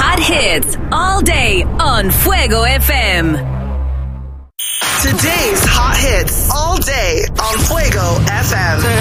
hot hits all day on Fuego FM. Today's hot